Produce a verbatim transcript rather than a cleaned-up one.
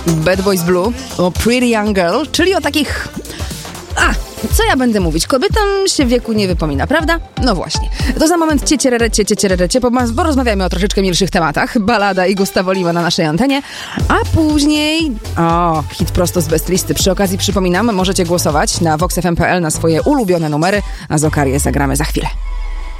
Bad Boys Blue, o Pretty Young Girl, czyli o takich... A, co ja będę mówić? Kobietom się wieku nie wypomina, prawda? No właśnie. To za moment cieciererecie, cieciererecie, porozmawiamy o troszeczkę milszych tematach. Balada i Gustavo Lima na naszej antenie. A później... O, hit prosto z bestlisty. Przy okazji przypominam, możecie głosować na vox f m kropka p l na swoje ulubione numery, a z Okarię zagramy za chwilę.